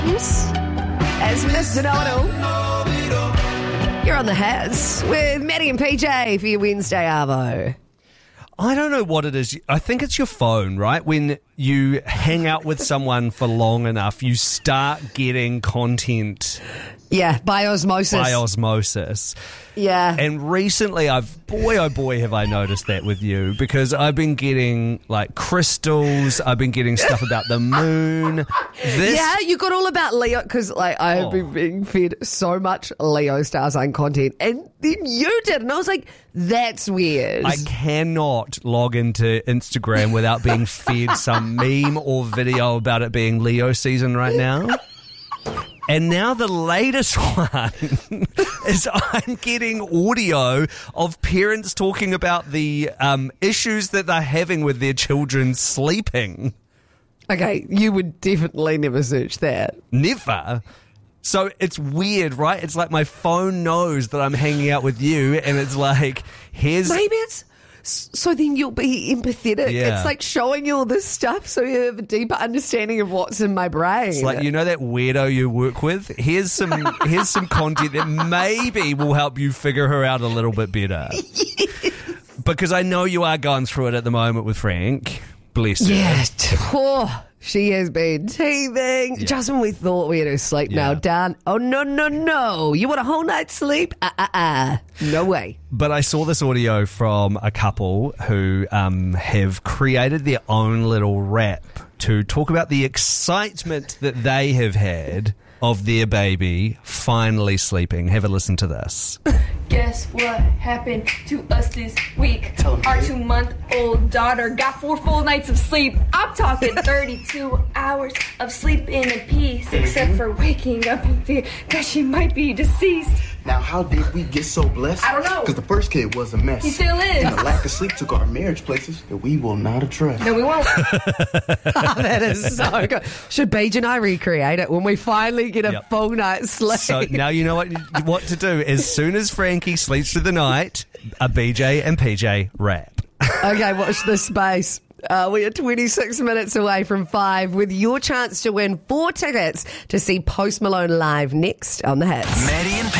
As Mr. Know-It-All. You're on the Hats with Maddie and PJ for your Wednesday Arvo. I don't know what it is. I think it's your phone, right? When you hang out with someone for long enough, you start getting content. Yeah, by osmosis. By osmosis. Yeah. And recently boy oh boy have I noticed that with you, because I've been getting like crystals, I've been getting stuff about the moon. Yeah, you got all about Leo, because like I have been being fed so much Leo star sign content, and then you did, and I was like, that's weird. I cannot log into Instagram without being fed some meme or video about it being Leo season right now. And now the latest one is I'm getting audio of parents talking about the issues that they're having with their children sleeping. Okay, you would definitely never search that. Never. So it's weird, right? It's like my phone knows that I'm hanging out with you, and it's like, here's... Maybe it's... So then you'll be empathetic. Yeah. It's like showing you all this stuff so you have a deeper understanding of what's in my brain. It's like, you know that weirdo you work with? Here's some content that maybe will help you figure her out a little bit better. Yes. Because I know you are going through it at the moment with Frank. Bless her. Yeah. Oh, she has been teething. Yeah. Just when we thought we had her sleep now down. Oh, no. You want a whole night's sleep? No way. But I saw this audio from a couple who have created their own little rap to talk about the excitement that they have had of their baby finally sleeping. Have a listen to this. Guess what happened to us this week? Our 2-month-old daughter got 4 full nights of sleep. I'm talking 32 hours of sleep in a piece, except for waking up in fear that she might be deceased. Now, how did we get so blessed? I don't know. Because the first kid was a mess. He still is. And the lack of sleep took our marriage places that we will not address. No, we won't. That is so good. Should Beej and I recreate it when we finally get a full night's sleep? So now you know what to do. As soon as Frankie sleeps through the night, a BJ and PJ rap. Okay, watch this space. We are 26 minutes away from 5 with your chance to win 4 tickets to see Post Malone live next on The Hits. Maddie